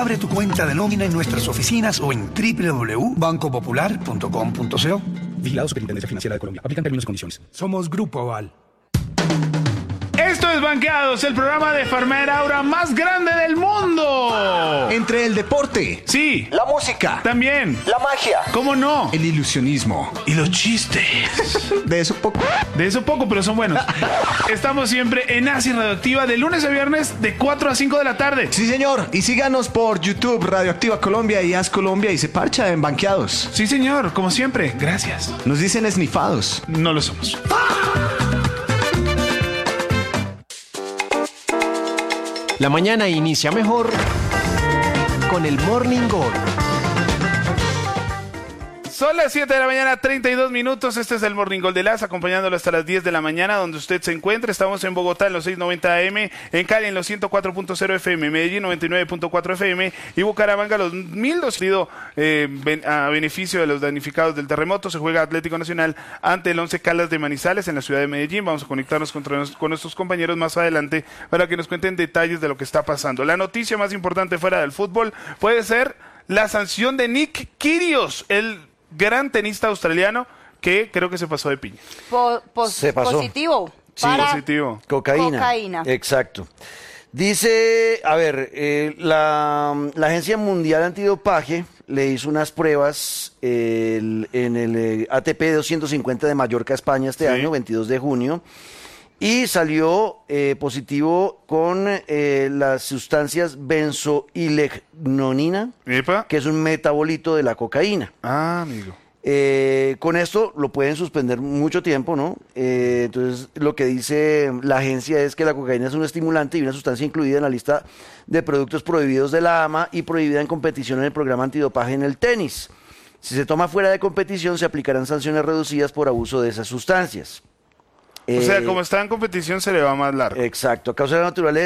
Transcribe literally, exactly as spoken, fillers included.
Abre tu cuenta de nómina en nuestras oficinas o en doble u doble u doble u punto banco popular punto com punto co. Vigilado Superintendencia Financiera de Colombia. Aplican términos y condiciones. Somos Grupo Aval. Esto es Banqueados, el programa de Farmacia Aura más grande del mundo. Entre el deporte, Sí. la música, También. la magia, ¿Cómo no? el ilusionismo. Y los chistes. De eso poco. De eso poco, pero son buenos. Estamos siempre en Asia Radioactiva de lunes a viernes de cuatro a cinco de la tarde. Sí, señor. Y síganos por YouTube, Radioactiva Colombia y Haz Colombia y se parcha en Banqueados. Sí, señor, como siempre. Gracias. Nos dicen esnifados. No lo somos. La mañana inicia mejor con el Morning Gol. Son las siete de la mañana, treinta y dos minutos. Este es el Morning Gol de Las, acompañándolo hasta las diez de la mañana, donde usted se encuentre. Estamos en Bogotá en los seiscientos noventa A M, en Cali en los ciento cuatro punto cero F M, Medellín noventa y nueve punto cuatro F M y Bucaramanga los mil doscientos eh, ben, a beneficio de los damnificados del terremoto. Se juega Atlético Nacional ante el Once Caldas de Manizales en la ciudad de Medellín. Vamos a conectarnos con, con nuestros compañeros más adelante para que nos cuenten detalles de lo que está pasando. La noticia más importante fuera del fútbol puede ser la sanción de Nick Kyrgios, el gran tenista australiano que creo que se pasó de piña. Po- pos- Se pasó. Positivo. Sí, para positivo. Cocaína. Cocaína. Exacto. Dice, a ver, eh, la, la Agencia Mundial Antidopaje le hizo unas pruebas eh, el- en el eh, A T P doscientos cincuenta de Mallorca, España, este Sí. año, veintidós de junio, y salió eh, positivo con eh, las sustancias benzoilegnonina, ¿Epa? que es un metabolito de la cocaína. Ah, amigo. Eh, con esto lo pueden suspender mucho tiempo, ¿no? Eh, entonces, lo que dice la agencia es que la cocaína es un estimulante y una sustancia incluida en la lista de productos prohibidos de la A M A y prohibida en competición en el programa antidopaje en el tenis. Si se toma fuera de competición, se aplicarán sanciones reducidas por abuso de esas sustancias. O sea, Eh, como está en competición se le va más largo. Exacto. A causa de la naturaleza